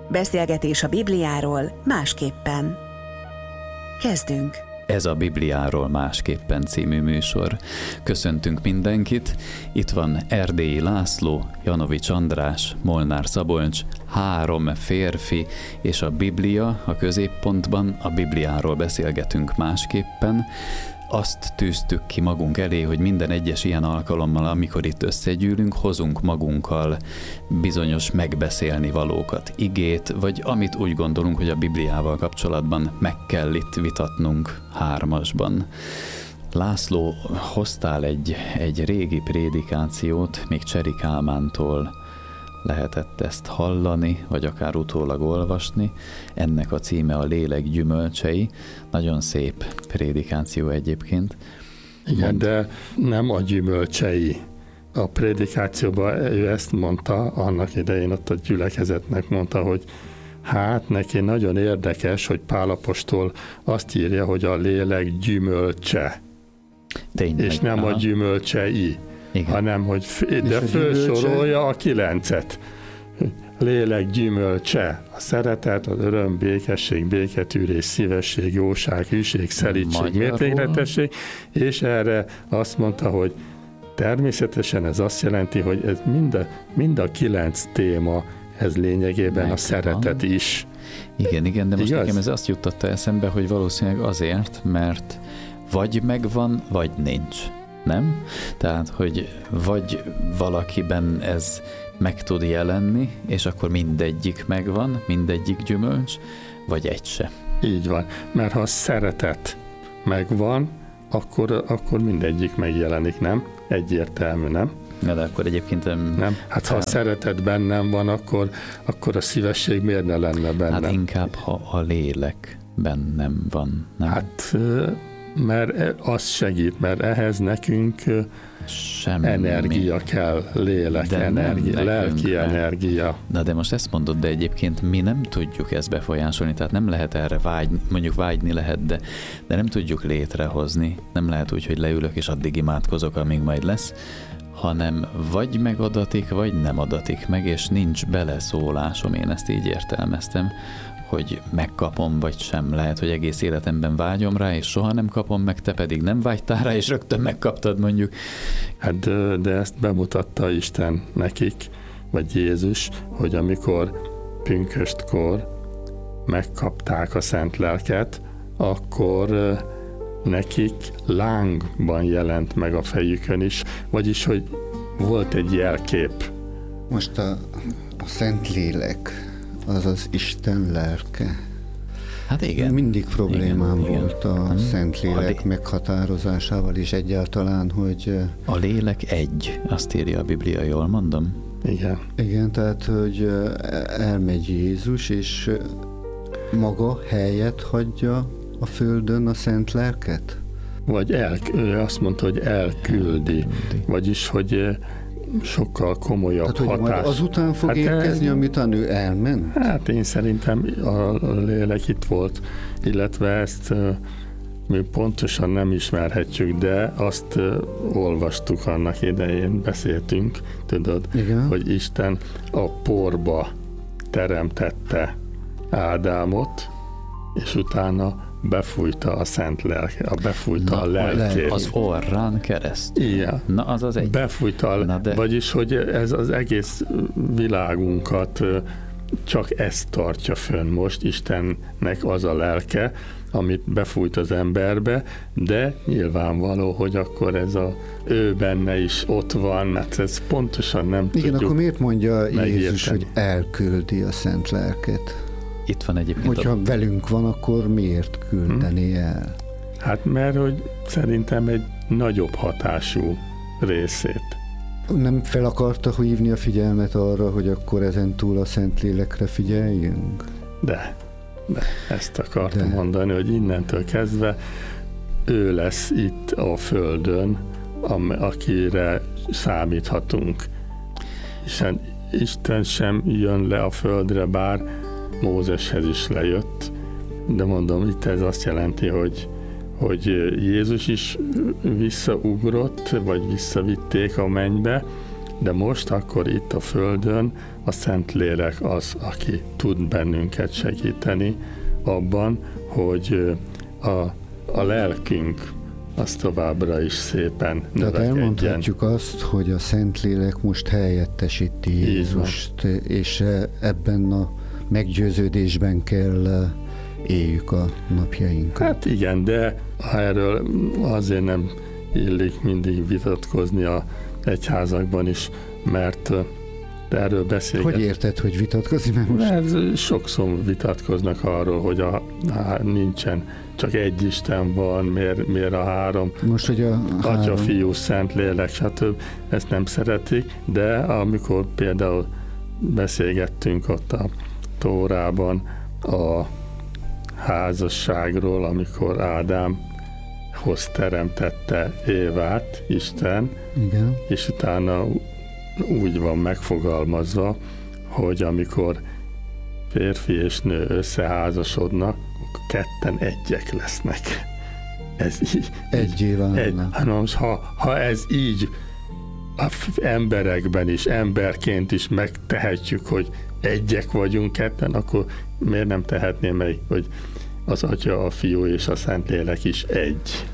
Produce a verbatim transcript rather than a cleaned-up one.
Beszélgetés a Bibliáról másképpen. Kezdünk! Ez a Bibliáról másképpen című műsor. Köszöntünk mindenkit. Itt van Erdélyi László, Janovics András, Molnár Szabolcs, három férfi és a Biblia a középpontban. A Bibliáról beszélgetünk másképpen. Azt tűztük ki magunk elé, hogy minden egyes ilyen alkalommal, amikor itt összegyűlünk, hozunk magunkkal bizonyos megbeszélni valókat, igét, vagy amit úgy gondolunk, hogy a Bibliával kapcsolatban meg kell itt vitatnunk hármasban. László, hoztál egy, egy régi prédikációt, még Cseri Kálmántól lehetett ezt hallani, vagy akár utólag olvasni. Ennek a címe a Lélek gyümölcsei. Nagyon szép prédikáció egyébként. Igen, Mond... de nem a gyümölcsei. A prédikációban ő ezt mondta, annak idején ott a gyülekezetnek mondta, hogy hát neki nagyon érdekes, hogy Pál apostol azt írja, hogy a lélek gyümölcse. Tényleg, és nem aha. a gyümölcsei. Igen. hanem, hogy f- de felsorolja a kilencet. Lélek gyümölcse, a szeretet, az öröm, békesség, béketűrés, szívesség, jóság, hűség, szelídség, mértékletesség, és erre azt mondta, hogy természetesen ez azt jelenti, hogy ez mind a, mind a kilenc téma, ez lényegében meg a szeretet van. Is. Igen, igen, de most Igaz? nekem ez azt juttatta eszembe, hogy valószínűleg azért, mert vagy megvan, vagy nincs. Nem? Tehát, hogy vagy valakiben ez meg tud jelenni, és akkor mindegyik megvan, mindegyik gyümölcs, vagy egy se. Így van, mert ha a szeretet megvan, akkor, akkor mindegyik megjelenik, nem? Egyértelmű, nem? Na, de akkor egyébként nem... nem? Hát ha a szeretet bennem van, akkor, akkor a szívesség miért ne lenne bennem? Hát inkább, ha a lélek bennem van, nem? Hát... mert az segít, mert ehhez nekünk Semmi. energia kell, lélek, de energia, lelki el. energia. Na de most ezt mondod, de egyébként mi nem tudjuk ezt befolyásolni, tehát nem lehet erre vágyni, mondjuk vágyni lehet, de, de nem tudjuk létrehozni, nem lehet úgy, hogy leülök és addig imádkozok, amíg majd lesz, hanem vagy megadatik, vagy nem adatik meg, és nincs beleszólásom, én ezt így értelmeztem, hogy megkapom, vagy sem. Lehet, hogy egész életemben vágyom rá, és soha nem kapom meg, te pedig nem vágytál rá, és rögtön megkaptad, mondjuk. Hát de, de ezt bemutatta Isten nekik, vagy Jézus, hogy amikor pünköstkor megkapták a Szent Lelket, akkor nekik lángban jelent meg a fejükön is, vagyis, hogy volt egy jelkép. Most a, a Szent Lélek, az az Isten lelke. Hát igen. Mindig problémám igen, volt igen. a hmm. Szentlélek a lé... meghatározásával, és egyáltalán, hogy... A lélek egy, azt írja a Biblia, jól mondom? Igen. Igen, tehát, hogy elmegy Jézus, és maga helyet hagyja a földön a Szent Lelket? Vagy el, ő azt mondta, hogy elküldi. elküldi. Vagyis, hogy sokkal komolyabb hát, hatás. Majd azután fog hát érkezni, el... amitán ő elment? Hát én szerintem a lélek itt volt, illetve ezt mi pontosan nem ismerhetjük, de azt olvastuk annak idején, beszéltünk, tudod, igen? hogy Isten a porba teremtette Ádámot, és utána befújta a szent lelke, a befújta Na, a lelkét. Az orrán keresztül. Igen. Na, az az egy. Befújta, Na de... vagyis, hogy ez az egész világunkat csak ezt tartja fönn most, Istennek az a lelke, amit befújt az emberbe, de nyilvánvaló, hogy akkor ez a ő benne is ott van, mert ez pontosan nem Igen, tudjuk akkor miért mondja megérteni. Jézus, hogy elküldi a szent lelket? Itt van egyébként. Hogyha a... velünk van, akkor miért küldeni hmm. el? Hát mert, hogy szerintem egy nagyobb hatású részét. Nem fel akarta hívni a figyelmet arra, hogy akkor ezen túl a Szentlélekre figyeljünk? De, de ezt akartam de. mondani, hogy innentől kezdve ő lesz itt a Földön, akire számíthatunk. Isten, Isten sem jön le a Földre, bár Mózeshez is lejött, de mondom, itt ez azt jelenti, hogy, hogy Jézus is visszaugrott, vagy visszavitték a mennybe, de most akkor itt a Földön a Szentlélek az, aki tud bennünket segíteni abban, hogy a, a lelkünk az továbbra is szépen Tehát növekedjen. elmondhatjuk azt, hogy a Szentlélek most helyettesíti Jézust, és ebben a meggyőződésben kell éljük a napjainkat. Hát igen, de erről azért nem illik mindig vitatkozni a egyházakban is, mert erről beszélget. Hogy érted, hogy vitatkozni? Mert, most... mert sokszor vitatkoznak arról, hogy a, a, nincsen, csak egy Isten van, miért, miért a három, most, hogy a Atya, három... Fiú, Szentlélek, stb. Ezt nem szeretik, de amikor például beszélgettünk ott a Tórában a házasságról, amikor Ádámhoz teremtette Évát, Isten, Igen. és utána úgy van megfogalmazva, hogy amikor férfi és nő összeházasodnak, akkor ketten egyek lesznek. Ez így. Egyé válnak. Egy, ha, ha ez így a emberekben is, emberként is megtehetjük, hogy egyek vagyunk ketten, akkor miért nem tehetném meg, hogy az Atya, a Fiú és a Szentlélek is egy.